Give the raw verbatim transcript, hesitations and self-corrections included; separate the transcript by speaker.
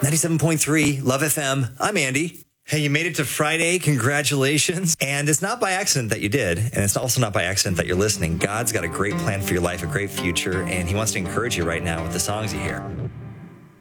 Speaker 1: ninety-seven point three Love F M. I'm Andy. Hey, you made it to Friday. Congratulations. And it's not by accident that you did. And it's also not by accident that you're listening. God's got a great plan for your life, a great future, and he wants to encourage you right now with the songs you hear.